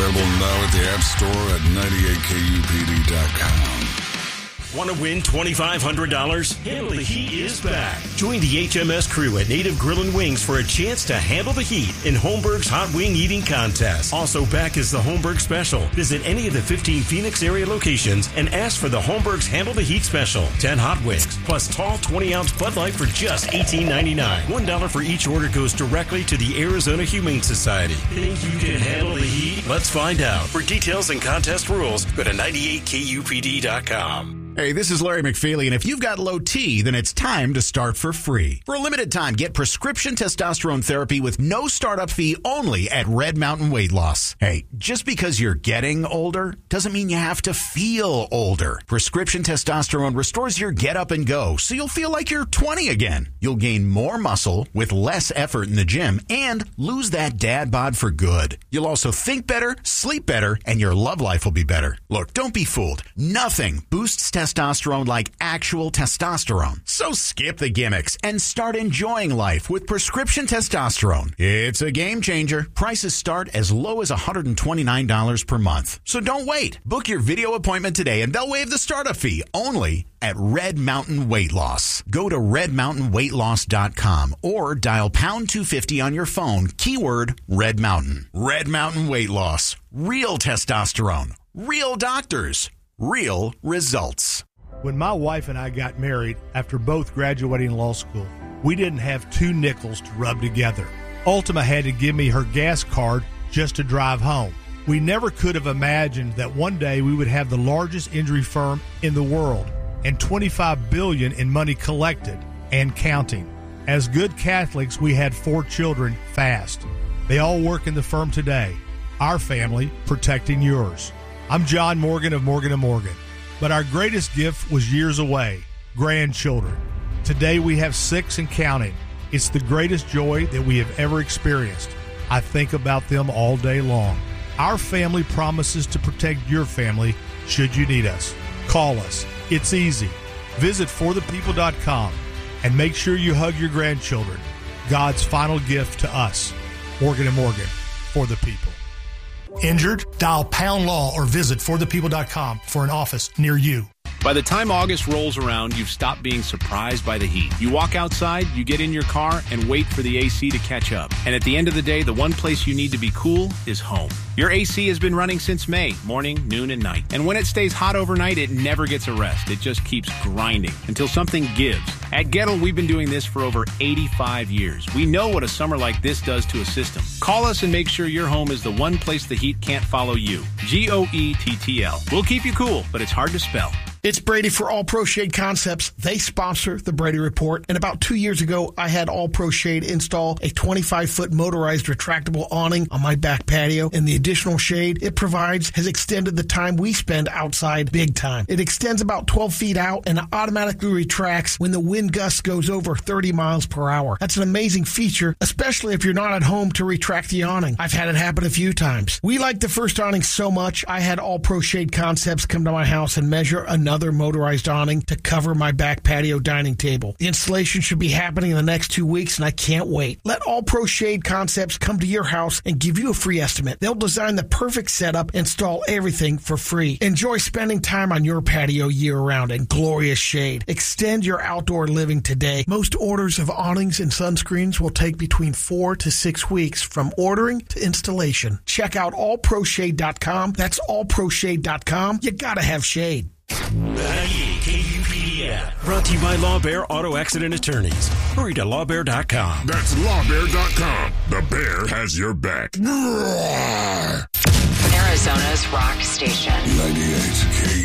Available now at the App Store at 98kupd.com. Want to win $2,500? Handle the Heat is back. Join the HMS crew at Native Grill and Wings for a chance to handle the heat in Holmberg's Hot Wing Eating Contest. Also back is the Holmberg Special. Visit any of the 15 Phoenix area locations and ask for the Holmberg's Handle the Heat Special. 10 hot wings plus tall 20-ounce Bud Light for just $18.99. $1 for each order goes directly to the Arizona Humane Society. Think you can handle the heat? Let's find out. For details and contest rules, go to 98kupd.com. Hey, this is Larry McFeely, and if you've got low T, then it's time to start for free. For a limited time, get prescription testosterone therapy with no startup fee only at Red Mountain Weight Loss. Hey, just because you're getting older doesn't mean you have to feel older. Prescription testosterone restores your get up and go, so you'll feel like you're 20 again. You'll gain more muscle with less effort in the gym and lose that dad bod for good. You'll also think better, sleep better, and your love life will be better. Look, don't be fooled. Nothing boosts testosterone like actual testosterone. So skip the gimmicks and start enjoying life with prescription testosterone. It's a game changer. Prices start as low as $129 per month. So don't wait. Book your video appointment today and they'll waive the startup fee only at Red Mountain Weight Loss. Go to redmountainweightloss.com or dial pound 250 on your phone, keyword Red Mountain. Red Mountain Weight Loss. Real testosterone. Real doctors. Real results. When my wife and I got married after both graduating law school, we didn't have two nickels to rub together. Ultima had to give me her gas card just to drive home. We never could have imagined that one day we would have the largest injury firm in the world and $25 billion in money collected and counting. As good Catholics, we had 4 children fast. They all work in the firm today. Our family protecting yours. I'm John Morgan of Morgan & Morgan, but our greatest gift was years away, grandchildren. Today we have 6 and counting. It's the greatest joy that we have ever experienced. I think about them all day long. Our family promises to protect your family should you need us. Call us. It's easy. Visit forthepeople.com and make sure you hug your grandchildren. God's final gift to us. Morgan & Morgan, for the people. Injured? Dial Pound Law or visit forthepeople.com for an office near you. By the time August rolls around, you've stopped being surprised by the heat. You walk outside, you get in your car, and wait for the AC to catch up. And at the end of the day, the one place you need to be cool is home. Your AC has been running since May, morning, noon, and night. And when it stays hot overnight, it never gets a rest. It just keeps grinding until something gives. At Gettle, we've been doing this for over 85 years. We know what a summer like this does to a system. Call us and make sure your home is the one place the heat can't follow you. GOETTL. We'll keep you cool, but it's hard to spell. It's Brady for All Pro Shade Concepts. They sponsor the Brady Report. And about 2 years ago, I had All Pro Shade install a 25-foot motorized retractable awning on my back patio. And the additional shade it provides has extended the time we spend outside big time. It extends about 12 feet out and automatically retracts when the wind gust goes over 30 miles per hour. That's an amazing feature, especially if you're not at home to retract the awning. I've had it happen a few times. We like the first awning so much, I had All Pro Shade Concepts come to my house and measure another motorized awning to cover my back patio dining table. The installation should be happening in the next 2 weeks, and I can't wait. Let All Pro Shade Concepts come to your house and give you a free estimate. They'll design the perfect setup, install everything for free. Enjoy spending time on your patio year-round in glorious shade. Extend your outdoor living today. Most orders of awnings and sunscreens will take between 4 to 6 weeks from ordering to installation. Check out allproshade.com. That's allproshade.com. You gotta have shade. 98 KUPD app. Brought to you by LawBear Auto Accident Attorneys. Hurry to lawbear.com. That's lawbear.com. The bear has your back. Arizona's rock station. 98 KUPD.